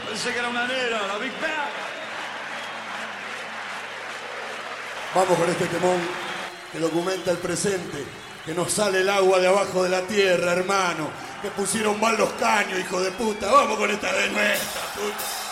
Pensé que era una nena, la Big Bang. Vamos con este temón que documenta el presente, que nos sale el agua de abajo de la tierra, hermano. Me pusieron mal los caños, hijo de puta. Vamos con esta de nuestra, puta.